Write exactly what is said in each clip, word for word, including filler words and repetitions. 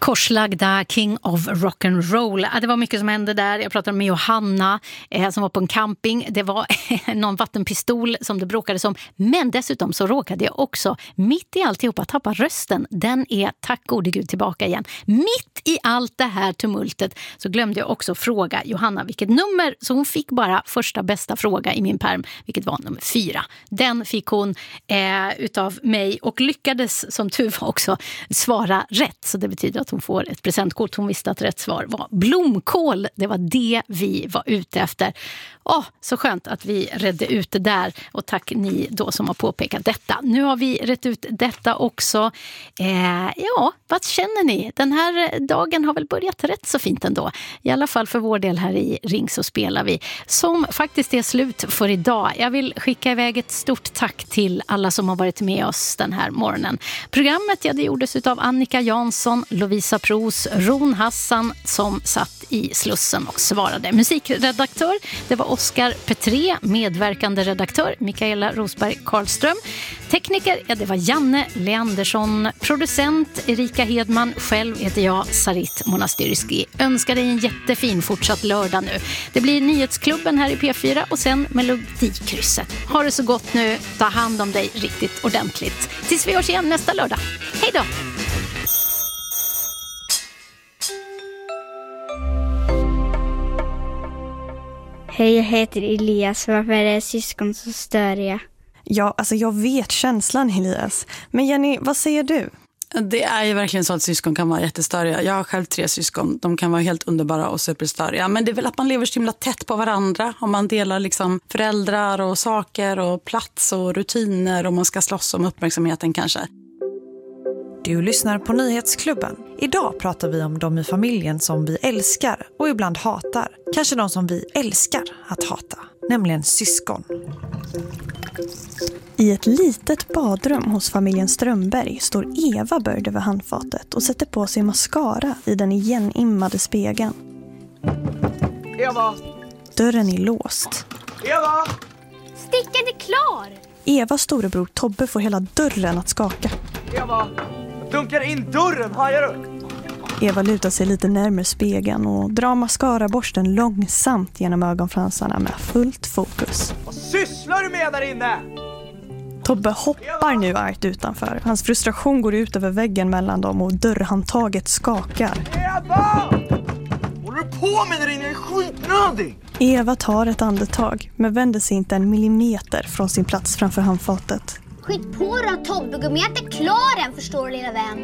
Korslagda King of Rock'n'Roll. Det var mycket som hände där. Jag pratade med Johanna eh, som var på en camping. Det var någon vattenpistol som det bråkade om. Men dessutom så råkade jag också mitt i alltihopa tappa rösten. Den är tack gode gud tillbaka igen. Mitt i allt det här tumultet så glömde jag också fråga Johanna vilket nummer. Så hon fick bara första bästa fråga i min perm, vilket var nummer fyra. Den fick hon eh, utav mig och lyckades som tur var också svara rätt. Så det betyder att hon får ett presentkort. Hon visste att rätt svar var blomkål. Det var det vi var ute efter. Åh, så skönt att vi redde ut det där. Och tack ni då som har påpekat detta. Nu har vi rätt ut detta också. Eh, ja, vad känner ni? Den här dagen har väl börjat rätt så fint ändå. I alla fall för vår del här i Ring så spelar vi. Som faktiskt är slut för idag. Jag vill skicka iväg ett stort tack till alla som har varit med oss den här morgonen. Programmet ja, det gjordes av Annika Jansson, Lovisa Pros, Ron Hassan som satt i Slussen och svarade. Musikredaktör, det var Oskar Petré, medverkande redaktör Mikaela Rosberg Karlström. Tekniker, ja det var Janne Leandersson. Producent Erika Hedman. Själv heter jag Sarit Monastyrski. Önskar dig en jättefin fortsatt lördag nu. Det blir Nyhetsklubben här i P fyra och sen Melodikrysset. Ha det så gott nu. Ta hand om dig riktigt ordentligt. Tills vi hörs igen nästa lördag. Hej då! Hej, jag heter Elias. Varför är syskon så störiga? Ja, alltså jag vet känslan, Elias. Men Jenny, vad säger du? Det är ju verkligen så att syskon kan vara jättestöriga. Jag har själv tre syskon. De kan vara helt underbara och superstöriga. Men det är väl att man lever så himla tätt på varandra. Om man delar liksom föräldrar och saker och plats och rutiner. Och man ska slåss om uppmärksamheten kanske. Du lyssnar på Nyhetsklubben. Idag pratar vi om de i familjen som vi älskar och ibland hatar. Kanske de som vi älskar att hata, nämligen syskon. I ett litet badrum hos familjen Strömberg står Eva böjd över handfatet och sätter på sig mascara i den igenimmade spegeln. Eva! Dörren är låst. Eva! Stickan är klar! Evas storebror Tobbe får hela dörren att skaka. Eva! Dunkar in dörren, hajar du? Eva lutar sig lite närmare spegeln och drar mascaraborsten långsamt genom ögonfransarna med fullt fokus. Vad sysslar du med där inne? Tobbe hoppar nu argt utanför. Hans frustration går ut över väggen mellan dem och dörrhandtaget skakar. Eva! Håller du på med där inne? Jag är skitnödig! Eva tar ett andetag men vänder sig inte en millimeter från sin plats framför handfatet. Skit på då, Tobbe. Gå med att klar än, förstår du, lilla vän.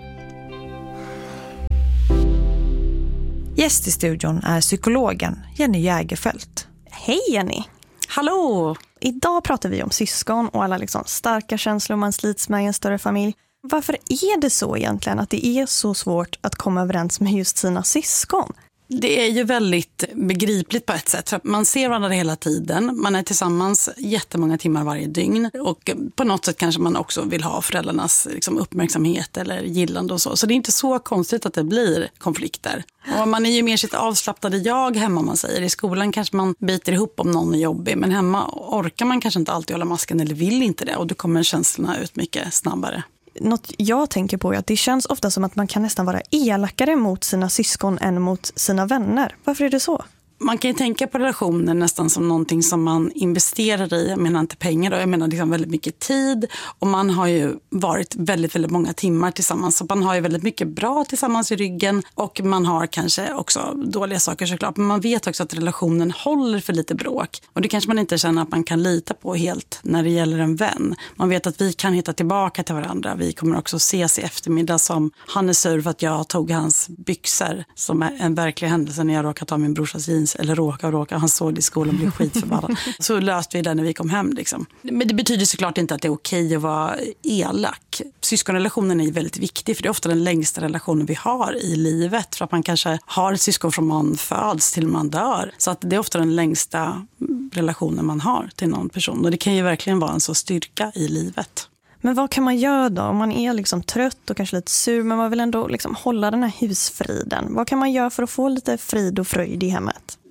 Gäst i studion är psykologen Jenny Jägerfeldt. Hej Jenny! Hallå! Idag pratar vi om syskon och alla liksom starka känslor man slits med i en större familj. Varför är det så egentligen att det är så svårt att komma överens med just sina syskon? Det är ju väldigt begripligt på ett sätt. För man ser varandra hela tiden. Man är tillsammans jättemånga timmar varje dygn. Och på något sätt kanske man också vill ha föräldrarnas liksom, uppmärksamhet eller gillande och så. Så det är inte så konstigt att det blir konflikter. Och man är ju mer sitt avslappnade jag hemma, man säger. I skolan kanske man biter ihop om någon är jobbig. Men hemma orkar man kanske inte alltid hålla masken eller vill inte det. Och då kommer känslorna ut mycket snabbare. Något jag tänker på är att det känns ofta som att man kan nästan vara elakare mot sina syskon än mot sina vänner. Varför är det så? Man kan ju tänka på relationer nästan som någonting som man investerar i. Jag menar inte pengar då, jag menar liksom väldigt mycket tid. Och man har ju varit väldigt, väldigt många timmar tillsammans. Så man har ju väldigt mycket bra tillsammans i ryggen. Och man har kanske också dåliga saker såklart. Men man vet också att relationen håller för lite bråk. Och det kanske man inte känner att man kan lita på helt när det gäller en vän. Man vet att vi kan hitta tillbaka till varandra. Vi kommer också ses i eftermiddag som han är sur för att jag tog hans byxor. Som är en verklig händelse när jag råkade ta min brorsas jeans. Eller råka och råka. Han såg det i skolan och blev skitförbannad. Så löste vi det när vi kom hem. Liksom. Men det betyder såklart inte att det är okej att vara elak. Syskonrelationen är ju väldigt viktig. För det är ofta den längsta relationen vi har i livet. För att man kanske har ett syskon från man föds till man dör. Så att det är ofta den längsta relationen man har till någon person. Och det kan ju verkligen vara en så styrka i livet. Men vad kan man göra då? Om man är liksom trött och kanske lite sur, men man vill ändå liksom hålla den här husfriden. Vad kan man göra för att få lite frid och fröjd i hemmet?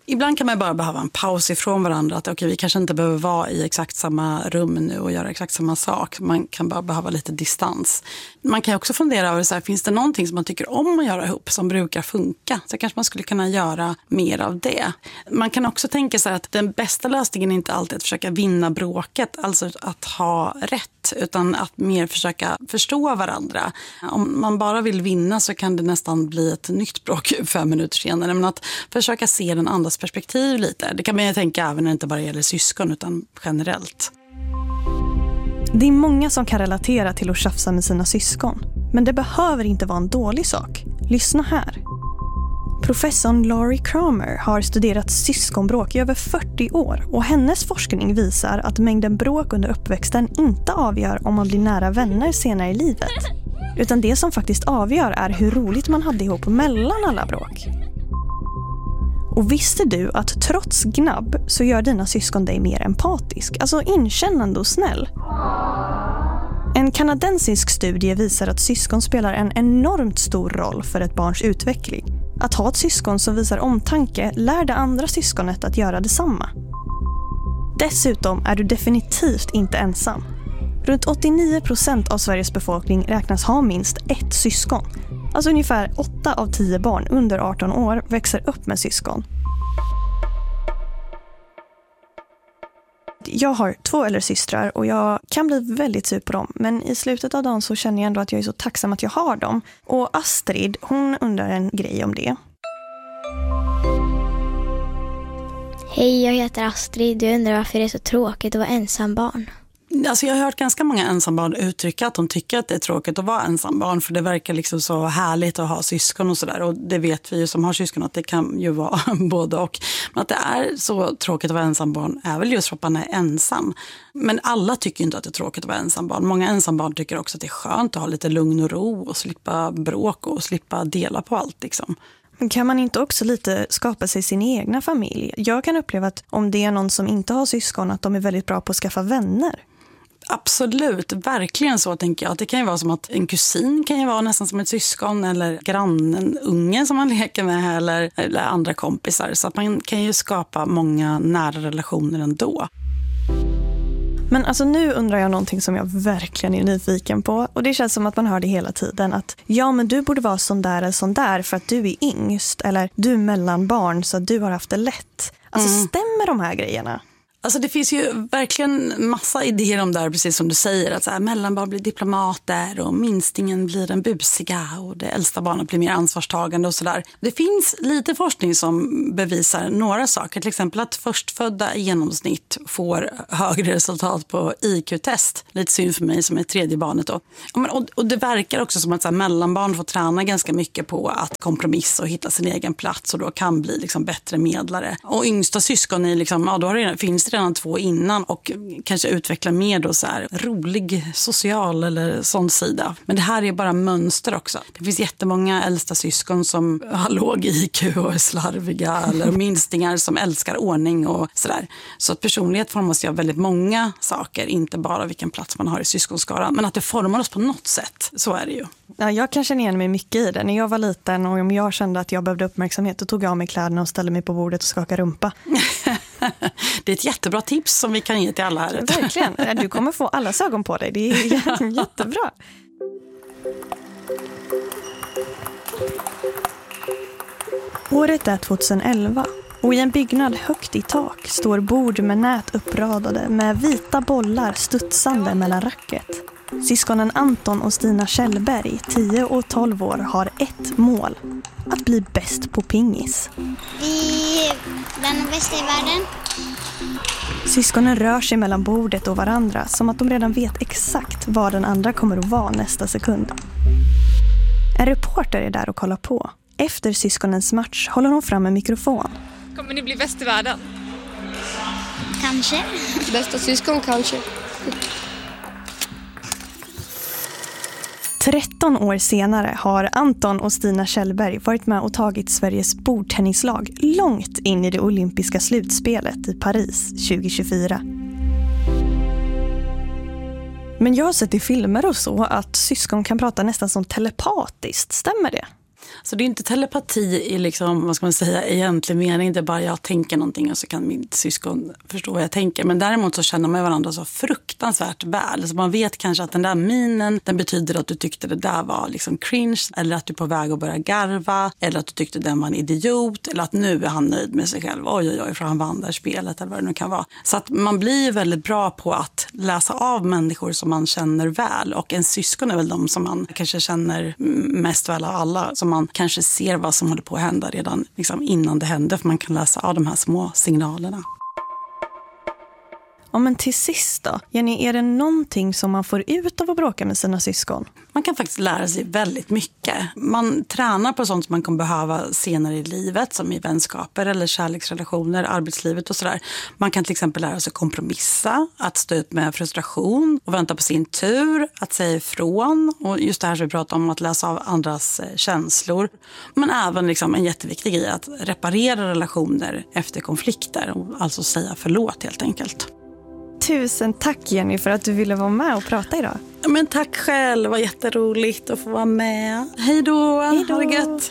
Ibland kan man bara behöva en paus ifrån varandra. Att okay, vi kanske inte behöver vara i exakt samma rum nu och göra exakt samma sak. Man kan bara behöva lite distans. Man kan ju också fundera över, så här, finns det någonting som man tycker om att göra ihop som brukar funka? Så kanske man skulle kunna göra mer av det. Man kan också tänka sig att den bästa lösningen är inte alltid att försöka vinna bråket. Alltså att ha rätt, utan att mer försöka förstå varandra. Om man bara vill vinna så kan det nästan bli ett nytt bråk fem minuter senare. Men att försöka se den andras perspektiv lite. Det kan man ju tänka även när det inte bara gäller syskon utan generellt. Det är många som kan relatera till att tjafsa med sina syskon. Men det behöver inte vara en dålig sak. Lyssna här. Professorn Laurie Kramer har studerat syskonbråk i över fyrtio år och hennes forskning visar att mängden bråk under uppväxten inte avgör om man blir nära vänner senare i livet. Utan det som faktiskt avgör är hur roligt man hade ihop mellan alla bråk. Och visste du att trots gnabb så gör dina syskon dig mer empatisk, alltså inkännande och snäll? En kanadensisk studie visar att syskon spelar en enormt stor roll för ett barns utveckling. Att ha ett syskon som visar omtanke lär det andra syskonet att göra detsamma. Dessutom är du definitivt inte ensam. Runt åttionio procent av Sveriges befolkning räknas ha minst ett syskon. Alltså ungefär åtta av tio barn under arton år växer upp med syskon. Jag har två äldre systrar och jag kan bli väldigt sur på dem. Men i slutet av dagen så känner jag ändå att jag är så tacksam att jag har dem. Och Astrid, hon undrar en grej om det. Hej, jag heter Astrid. Jag undrar varför det är så tråkigt att vara ensam barn. Alltså jag har hört ganska många ensambarn uttrycka att de tycker att det är tråkigt att vara ensambarn, för det verkar liksom så härligt att ha syskon och sådär, och det vet vi ju som har syskon att det kan ju vara både och. Men att det är så tråkigt att vara ensambarn är väl just för att man är ensam. Men alla tycker inte att det är tråkigt att vara ensambarn. Många ensambarn tycker också att det är skönt att ha lite lugn och ro och slippa bråk och slippa dela på allt liksom. Kan man inte också lite skapa sig sin egna familj? Jag kan uppleva att om det är någon som inte har syskon att de är väldigt bra på att skaffa vänner. Absolut, verkligen så tänker jag. Det kan ju vara som att en kusin kan ju vara nästan som ett syskon, eller grannen, ungen som man leker med, eller, eller andra kompisar. Så att man kan ju skapa många nära relationer ändå. Men alltså nu undrar jag någonting som jag verkligen är nyfiken på. Och det känns som att man hör det hela tiden. Att ja, men du borde vara sån där eller sån där för att du är yngst. Eller du är mellanbarn så att du har haft det lätt. Alltså mm. stämmer de här grejerna? Alltså det finns ju verkligen massa idéer om det här, precis som du säger. Att så här, mellanbarn blir diplomater och minstingen blir den busiga och det äldsta barnet blir mer ansvarstagande och sådär. Det finns lite forskning som bevisar några saker. Till exempel att förstfödda i genomsnitt får högre resultat på I Q-test. Lite synd för mig som är tredje barnet då. Och det verkar också som att så här, mellanbarn får träna ganska mycket på att kompromissa och hitta sin egen plats och då kan bli liksom bättre medlare. Och yngsta syskon är liksom, ja, då har det, finns det redan två innan och kanske utveckla mer då så här rolig, social eller sån sida. Men det här är bara mönster också. Det finns jättemånga äldsta syskon som har låg I Q och är slarviga eller minstingar som älskar ordning och sådär. Så att personlighet formas ju av väldigt många saker, inte bara vilken plats man har i syskonskaran. Men att det formar oss på något sätt, så är det ju. Ja, jag kan känna igen mig mycket i det. När jag var liten och om jag kände att jag behövde uppmärksamhet, då tog jag av mig kläderna och ställde mig på bordet och skakade rumpa. Det är ett jättebra tips som vi kan ge till alla här. Verkligen. Du kommer få alla ögon på dig. Det är jättebra. Året är tjugoelva och i en byggnad högt i tak står bord med nät uppradade med vita bollar studsande mellan racket. Syskonen Anton och Stina Kjellberg, tio och tolv år, har ett mål. Att bli bäst på pingis. Vi är bland de bästa i världen. Syskonen rör sig mellan bordet och varandra som att de redan vet exakt vad den andra kommer att vara nästa sekund. En reporter är där och kollar på. Efter syskonens match håller hon fram en mikrofon. Kommer ni bli bäst i världen? Kanske. Bästa syskon kanske. tretton år senare har Anton och Stina Kjellberg varit med och tagit Sveriges bordtennislag långt in i det olympiska slutspelet i Paris tjugo tjugofyra. Men jag har sett i filmer och så att syskon kan prata nästan som telepatiskt. Stämmer det? Så det är inte telepati i liksom, vad ska man säga, egentlig mening. Det är bara jag tänker någonting och så kan mitt syskon förstå vad jag tänker. Men däremot så känner man varandra så fruktansvärt väl. Så man vet kanske att den där minen, den betyder att du tyckte det där var liksom cringe. Eller att du är på väg att börja garva. Eller att du tyckte den var en idiot. Eller att nu är han nöjd med sig själv. Oj, oj, oj, för han vann där spelet eller vad det nu kan vara. Så att man blir väldigt bra på att läsa av människor som man känner väl. Och en syskon är väl de som man kanske känner mest väl av alla. Som man kanske ser vad som håller på att hända redan liksom innan det händer. För man kan läsa av de här små signalerna. Ja, men till sist då, Jenny, är det någonting som man får ut av att bråka med sina syskon? Man kan faktiskt lära sig väldigt mycket. Man tränar på sånt som man kommer behöva senare i livet, som i vänskaper eller kärleksrelationer, arbetslivet och sådär. Man kan till exempel lära sig kompromissa, att stå ut med frustration och vänta på sin tur, att säga ifrån. Och just det här som vi pratar om, att läsa av andras känslor. Men även liksom en jätteviktig grej, att reparera relationer efter konflikter och alltså säga förlåt helt enkelt. Tusen tack Jenny för att du ville vara med och prata idag. Men tack själv, det var jätteroligt att få vara med. Hej då, ha det gött.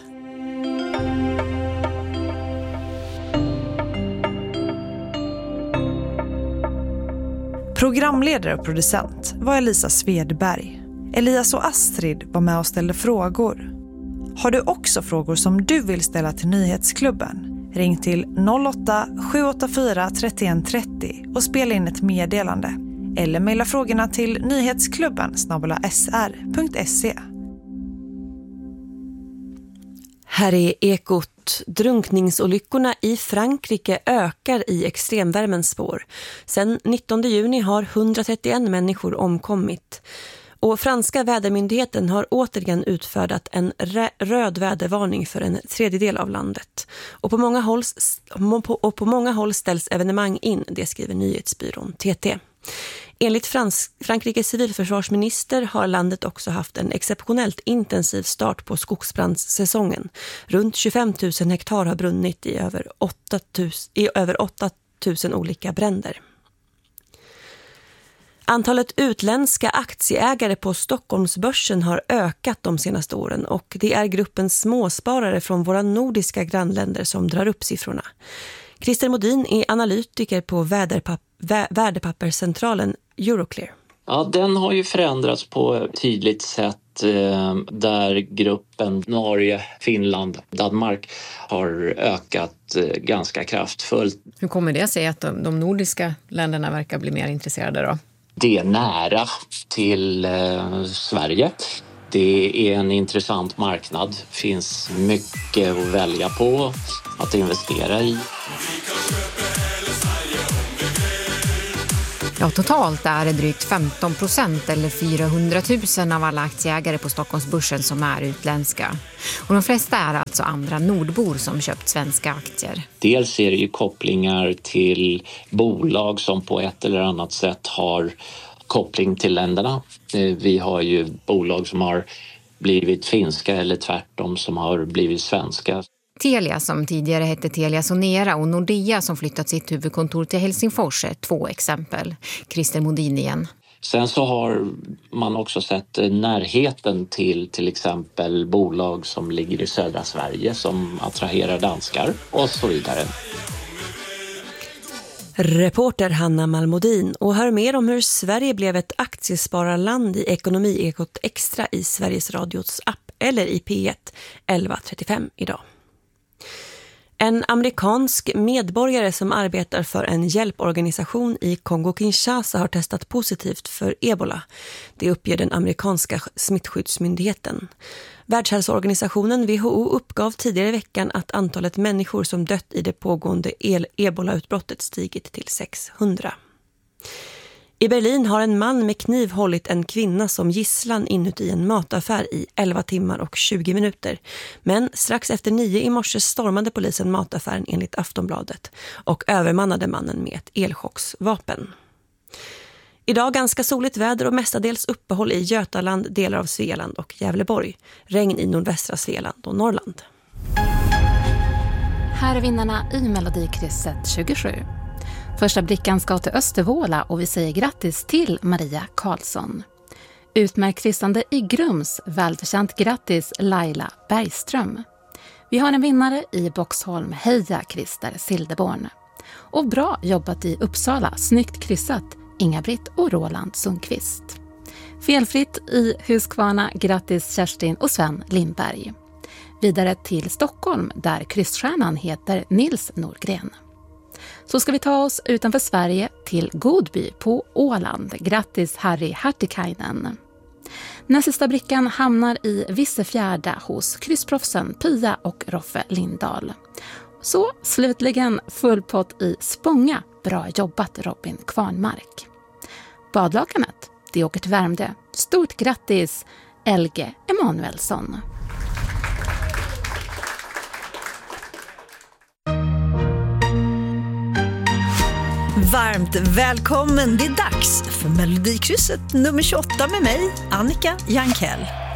Programledare och producent var Elisa Svedberg. Elias och Astrid var med och ställde frågor. Har du också frågor som du vill ställa till Nyhetsklubben? Ring till noll åtta sju åtta fyra tre ett tre noll och spela in ett meddelande. Eller mejla frågorna till nyhetsklubben snabel-a s r punkt se. Här är Ekot. Drunkningsolyckorna i Frankrike ökar i extremvärmens spår. Sen nittonde juni har hundratrettioen människor omkommit. Och franska vädermyndigheten har återigen utfärdat en röd vädervarning för en tredjedel av landet. Och på många håll, och på många håll ställs evenemang in, det skriver nyhetsbyrån T T. Enligt Frans, Frankrikes civilförsvarsminister har landet också haft en exceptionellt intensiv start på skogsbrandssäsongen. Runt tjugofem tusen hektar har brunnit i över åtta tusen, i över åtta tusen olika bränder. Antalet utländska aktieägare på Stockholmsbörsen har ökat de senaste åren och det är gruppen småsparare från våra nordiska grannländer som drar upp siffrorna. Christer Modin är analytiker på värdepap- värdepapperscentralen Euroclear. Ja, den har ju förändrats på ett tydligt sätt eh, där gruppen Norge, Finland, Danmark har ökat eh, ganska kraftfullt. Hur kommer det sig att de, de nordiska länderna verkar bli mer intresserade då? Det är nära till eh, Sverige. Det är en intressant marknad. Det finns mycket att välja på, att investera i. Ja, totalt är det drygt femton procent eller fyrahundratusen av alla aktieägare på Stockholmsbörsen som är utländska. Och de flesta är alltså andra nordbor som köpt svenska aktier. Dels är det ju kopplingar till bolag som på ett eller annat sätt har koppling till länderna. Vi har ju bolag som har blivit finska eller tvärtom som har blivit svenska. Telia som tidigare hette Telia Sonera och Nordea som flyttat sitt huvudkontor till Helsingfors är två exempel. Christer Modin igen. Sen så har man också sett närheten till till exempel bolag som ligger i södra Sverige som attraherar danskar och så vidare. Reporter Hanna Malmodin och hör mer om hur Sverige blev ett aktiespararland i Ekonomiekot Extra i Sveriges Radios app eller i P ett elva trettiofem idag. En amerikansk medborgare som arbetar för en hjälporganisation i Kongo-Kinshasa har testat positivt för ebola. Det uppger den amerikanska smittskyddsmyndigheten. Världshälsoorganisationen W H O uppgav tidigare i veckan att antalet människor som dött i det pågående ebola-utbrottet stigit till sexhundra. I Berlin har en man med kniv hållit en kvinna som gisslan inuti en mataffär i elva timmar och tjugo minuter. Men strax efter nio i morse stormade polisen mataffären enligt Aftonbladet och övermannade mannen med ett elchocksvapen. Idag ganska soligt väder och mestadels uppehåll i Götaland, delar av Svealand och Gävleborg. Regn i nordvästra Svealand och Norrland. Här är vinnarna i Melodikrysset tjugosju. Första brickan ska till Östervåla och vi säger grattis till Maria Karlsson. Utmärkt kryssande i Grums, välförtjänt grattis Laila Bergström. Vi har en vinnare i Boxholm, heja Christer Sildeborn. Och bra jobbat i Uppsala, snyggt kryssat Inga-Britt och Roland Sundqvist. Felfritt i Huskvarna, grattis Kerstin och Sven Lindberg. Vidare till Stockholm där kryssstjärnan heter Nils Norgren. Så ska vi ta oss utanför Sverige till Godby på Åland. Grattis Harry Hartikainen. Nästa sista brickan hamnar i Vissefjärda hos kryssproffsen Pia och Roffe Lindahl. Så slutligen full pott i Spånga. Bra jobbat Robin Kvarnmark. Badlakanet, det åker till Värmdö. Stort grattis Elge Emanuelsson. Varmt välkommen, det är dags för Melodikrysset nummer tjugoåtta med mig, Annika Jankell.